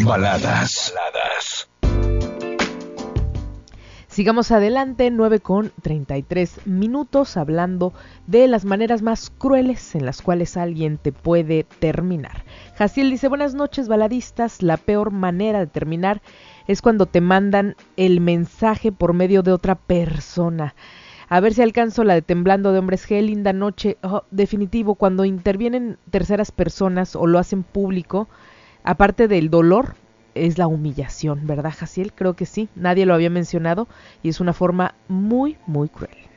Baladas. Sigamos adelante, 9:33 hablando de las maneras más crueles en las cuales alguien te puede terminar. Jaciel dice, buenas noches baladistas, la peor manera de terminar es cuando te mandan el mensaje por medio de otra persona. A ver si alcanzo la de Temblando de Hombres G, linda noche. Definitivo, cuando intervienen terceras personas o lo hacen público, aparte del dolor, es la humillación, ¿verdad, Jaciel? Creo que sí, nadie lo había mencionado y es una forma muy, muy cruel.